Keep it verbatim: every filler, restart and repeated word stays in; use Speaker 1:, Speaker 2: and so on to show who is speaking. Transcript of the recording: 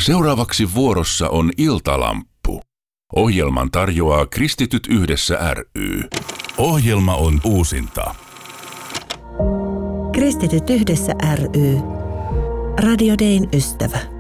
Speaker 1: Seuraavaksi vuorossa on Iltalamppu. Ohjelman tarjoaa Kristityt yhdessä ry. Ohjelma on uusinta.
Speaker 2: Kristityt yhdessä ry. Radio Dayn ystävä.